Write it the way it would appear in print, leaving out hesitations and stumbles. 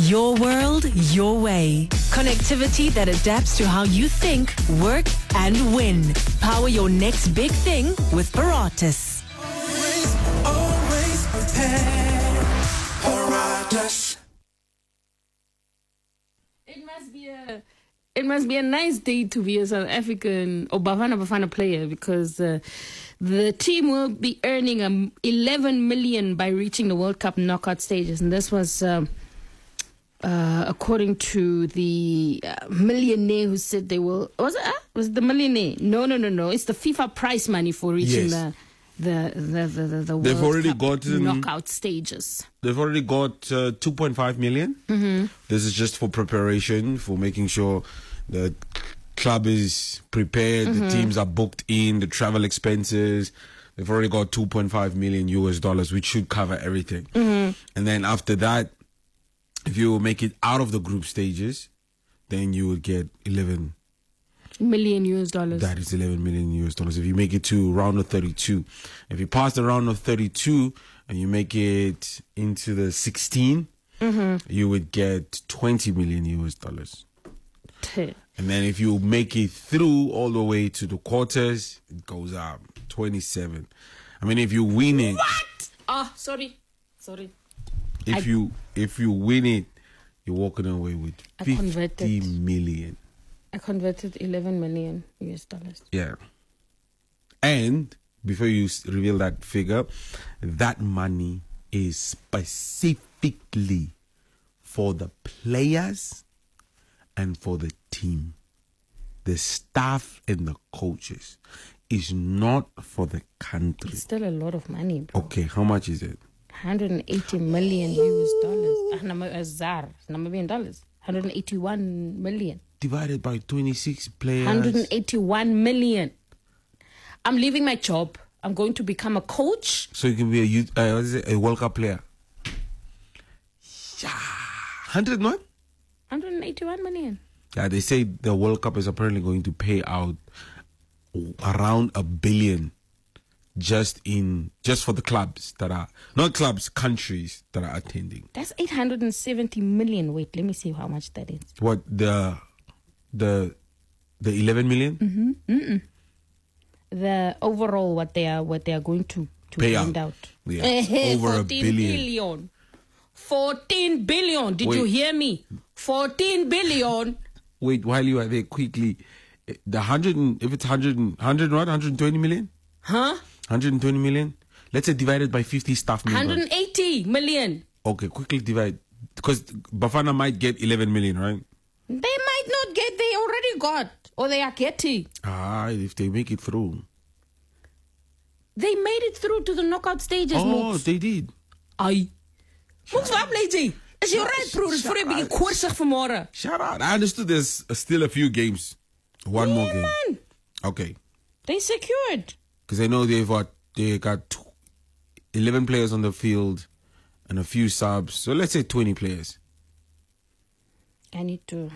Your world, your way. Connectivity that adapts to how you think, work, and win. Power your next big thing with Paratus. Always prepared. Paratus. It must be a nice day to be a South African or Bafana player, because the team will be earning 11 million by reaching the World Cup knockout stages, and this was according to the millionaire who said they will. Was it the millionaire? No. It's the FIFA prize money for reaching the They've World already Cup gotten knockout stages. They've already got 2.5 million. Mm-hmm. This is just for preparation, for making sure the club is prepared, the teams are booked in, the travel expenses. They've already got 2.5 million US dollars, which should cover everything. Mm-hmm. And then after that, if you make it out of the group stages, then you would get 11 million US dollars. That is 11 million US dollars. If you make it to round of 32, if you pass the round of 32 and you make it into the 16, you would get 20 million US dollars. And then if you make it through all the way to the quarters, it goes up 27. I mean, if you win it. What? Sorry. If you win it, you're walking away with 50 million. I converted 11 million US dollars. Yeah. And before you reveal that figure, that money is specifically for the players and for the team. The staff and the coaches is not for the country. It's still a lot of money, bro. Okay, how much is it? 180 million US dollars. Namibian dollars. 181 million. Divided by 26 players. 181 million. I'm leaving my job. I'm going to become a coach. So you can be a World Cup player. Yeah. 181 million. Yeah, they say the World Cup is apparently going to pay out around $1 billion just for the clubs that are not clubs, countries that are attending. That's 870 million. Wait, let me see how much that is. What, the 11 million? Mm-hmm. The overall what they are going to pay hand out. Yeah, over $1 billion. 14 billion. Did you hear me? 14 billion. Wait, while you are there, quickly, if it's 120 million? Huh? 120 million? Let's say divided by 50 staff members. 180 million. Okay, quickly divide. Because Bafana might get 11 million, right? They might not get, they already got. Or they are getting. If they make it through. They made it through to the knockout stages, Mooks. They did. Mooks, waar bly jy? Is jy right, bro? Dis vir 'n bietjie koorsig vanmôre. Shout out. I understood there's still a few games. One more game. Man. Okay. They secured. Because I know they got 11 players on the field and a few subs. So let's say 20 players. I need to